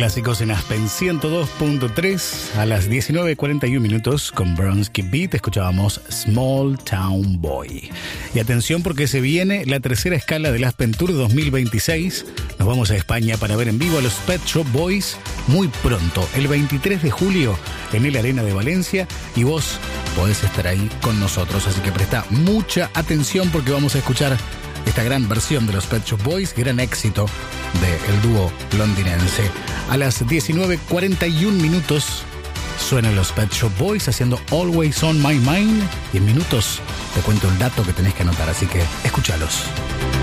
clásicos en Aspen 102.3 a las 19:41 con Bronski Beat. Escuchábamos Small Town Boy. Y atención porque se viene la tercera escala del Aspen Tour 2026. Nos vamos a España para ver en vivo a los Pet Shop Boys muy pronto, el 23 de julio en el Arena de Valencia, y vos podés estar ahí con nosotros, así que presta mucha atención porque vamos a escuchar esta gran versión de los Pet Shop Boys, gran éxito del dúo londinense. A las 19:41 suenan los Pet Shop Boys haciendo Always on My Mind, y en minutos te cuento el dato que tenés que anotar, así que escúchalos.